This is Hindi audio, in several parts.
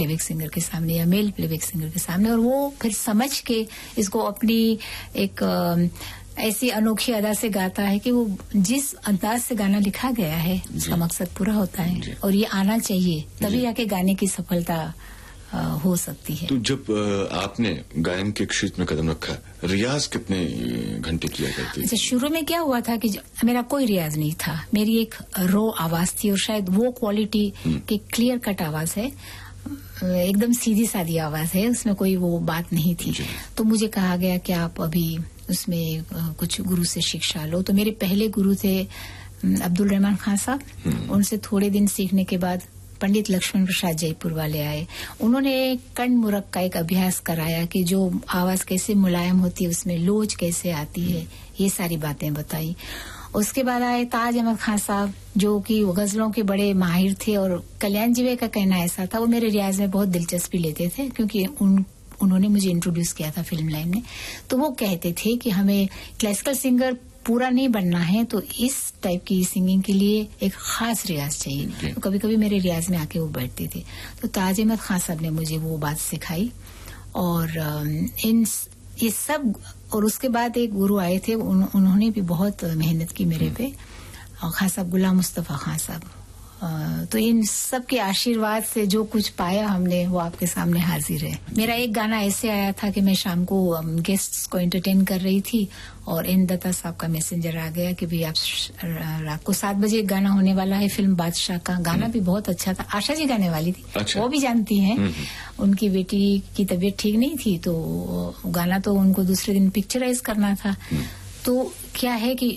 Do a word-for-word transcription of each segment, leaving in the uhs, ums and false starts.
प्लेबैक सिंगर के सामने या मेल प्लेबैक सिंगर के सामने, और वो फिर समझ के इसको अपनी एक ऐसी अनोखी अदा से गाता है कि वो जिस अंदाज से गाना लिखा गया है उसका मकसद पूरा होता है, और ये आना चाहिए, तभी आके गाने की सफलता हो सकती है। तो जब आपने गायन के क्षेत्र में कदम रखा, रियाज कितने घंटे किया करते थे? अच्छा, शुरू में क्या हुआ था कि मेरा कोई रियाज नहीं था, मेरी एक रो आवाज थी, और शायद वो क्वालिटी की क्लियर कट आवाज है, एकदम सीधी सादी आवाज है, उसमें कोई वो बात नहीं थी। तो मुझे कहा गया कि आप अभी उसमें कुछ गुरु से शिक्षा लो। तो मेरे पहले गुरु थे अब्दुल रहमान खान साहब, उनसे थोड़े दिन सीखने के बाद पंडित लक्ष्मण प्रसाद जयपुर वाले आए, उन्होंने कर्ण मुरक का एक अभ्यास कराया कि जो आवाज कैसे मुलायम होती है, उसमें लोच कैसे आती है, ये सारी बातें बताई। उसके बाद आए ताज अहमद खान साहब, जो कि गजलों के बड़े माहिर थे, और कल्याण जी का कहना ऐसा था, वो मेरे रियाज में बहुत दिलचस्पी लेते थे, क्योंकि उन उन्होंने मुझे इंट्रोड्यूस किया था फिल्म लाइन में। तो वो कहते थे कि हमें क्लासिकल सिंगर पूरा नहीं बनना है, तो इस टाइप की सिंगिंग के लिए एक खास रियाज चाहिए। तो कभी कभी मेरे रियाज में आके वो बैठते थे। तो ताज अहमद खान साहब ने मुझे वो बात सिखाई, और इन ये सब, और उसके बाद एक गुरु आए थे, उन, उन्होंने भी बहुत मेहनत की मेरे पे, खान साहब गुलाम मुस्तफा खान साहब। तो इन सब के आशीर्वाद से जो कुछ पाया हमने, वो आपके सामने हाजिर है। मेरा एक गाना ऐसे आया था कि मैं शाम को गेस्ट्स को एंटरटेन कर रही थी, और एन दत्ता साहब का मैसेंजर आ गया कि भाई आप रात को सात बजे एक गाना होने वाला है फिल्म बादशाह का। गाना भी बहुत अच्छा था, आशा जी गाने वाली थी। अच्छा। वो भी जानती हैं, उनकी बेटी की तबीयत ठीक नहीं थी, तो गाना तो उनको दूसरे दिन पिक्चराइज करना था। तो क्या है कि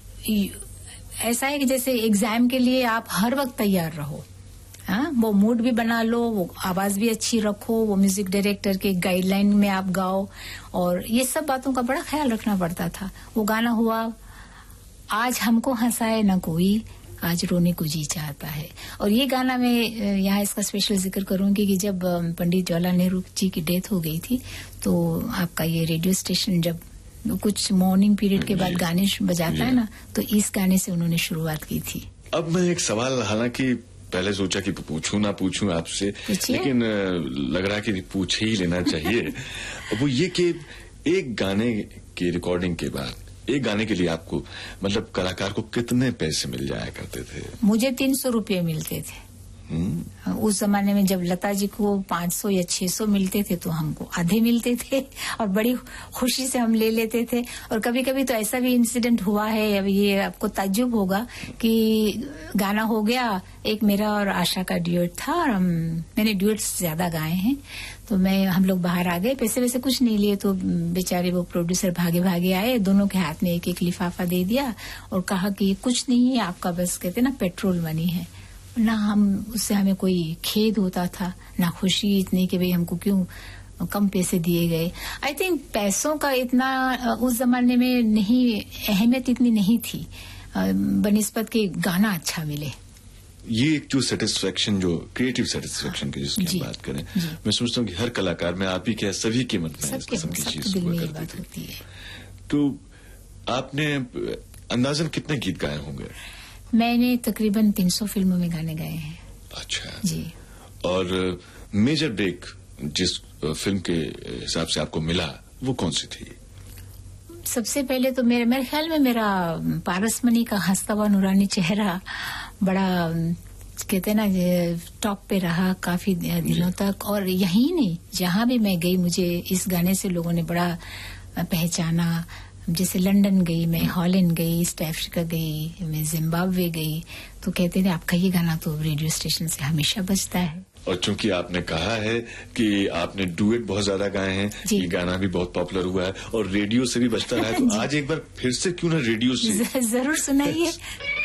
ऐसा है कि जैसे एग्जाम के लिए आप हर वक्त तैयार रहो, हाँ, वो मूड भी बना लो, वो आवाज भी अच्छी रखो, वो म्यूजिक डायरेक्टर के गाइडलाइन में आप गाओ, और ये सब बातों का बड़ा ख्याल रखना पड़ता था। वो गाना हुआ आज हमको हंसाए न कोई, आज रोने को जी चाहता है। और ये गाना मैं यहाँ इसका स्पेशल जिक्र करूंगी कि जब पंडित जवाहरलाल नेहरू जी की डेथ हो गई थी, तो आपका ये रेडियो स्टेशन जब कुछ मॉर्निंग पीरियड के बाद गाने बजाता है ना, तो इस गाने से उन्होंने शुरुआत की थी। अब मैं एक सवाल, हालांकि पहले सोचा कि पूछूं ना पूछूं आपसे, लेकिन लग रहा कि पूछ ही लेना चाहिए। वो ये कि एक गाने की रिकॉर्डिंग के बाद एक गाने के लिए आपको, मतलब कलाकार को कितने पैसे मिल जाया करते थे? मुझे तीन सौ रुपये मिलते थे। उस जमाने में जब लता जी को पाँच सौ या छह सौ मिलते थे, तो हमको आधे मिलते थे, और बड़ी खुशी से हम ले लेते थे। और कभी कभी तो ऐसा भी इंसिडेंट हुआ है, अब ये आपको ताज्जुब होगा कि गाना हो गया, एक मेरा और आशा का ड्यूएट था, और हम मैंने ड्यूएट्स ज्यादा गाए हैं, तो मैं हम लोग बाहर आ गए, पैसे वैसे कुछ नहीं लिए, तो बेचारे वो प्रोड्यूसर भागे भागे आए, दोनों के हाथ में एक एक लिफाफा दे दिया, और कहा कि कुछ नहीं है आपका, बस कहते ना पेट्रोल मनी है ना। हम उससे हमें कोई खेद होता था ना खुशी इतनी कि भाई हमको क्यों कम पैसे दिए गए। आई थिंक पैसों का इतना उस जमाने में नहीं, अहमियत इतनी नहीं थी बनिस्बत के गाना अच्छा मिले। ये एक जो सेटिस्फेक्शन, जो क्रिएटिव सेटिस्फेक्शन की जिसकी हम बात करें, मैं सोचता हूँ कि हर कलाकार में, आप ही क्या सभी के मन में इस किस्म की चीज हुआ करती थी। तो आपने अंदाजन कितने गीत गाए होंगे? मैंने तकरीबन तीन सौ फिल्मों में गाने गाए हैं। अच्छा जी। और मेजर ब्रेक जिस फिल्म के हिसाब से आपको मिला, वो कौन सी थी? सबसे पहले तो मेरे मेरे ख्याल में मेरा पारसमणि का हंसता हुआ नूरानी चेहरा बड़ा कहते ना टॉप पे रहा काफी दिनों तक, और यही नहीं, जहां भी मैं गई मुझे इस गाने से लोगों ने बड़ा पहचाना। जैसे लंदन गई मैं, हॉलैंड गई, ईस्ट अफ्रीका गई, मैं जिम्बाब्वे गई, तो कहते थे आपका ये गाना तो रेडियो स्टेशन से हमेशा बजता है। और चूंकि आपने कहा है कि आपने डुएट बहुत ज्यादा गाए हैं, ये गाना भी बहुत पॉपुलर हुआ है और रेडियो से भी बजता रहा है, तो आज एक बार फिर से क्यों ना रेडियो से जरूर सुनाइए।